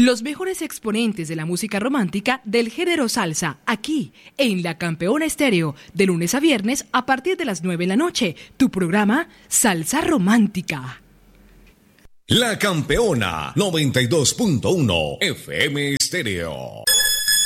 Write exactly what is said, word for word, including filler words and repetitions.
Los mejores exponentes de la música romántica del género salsa, aquí, en La Campeona Estéreo, de lunes a viernes a partir de las nueve de la noche. Tu programa Salsa Romántica. La Campeona noventa y dos punto uno F M Estéreo.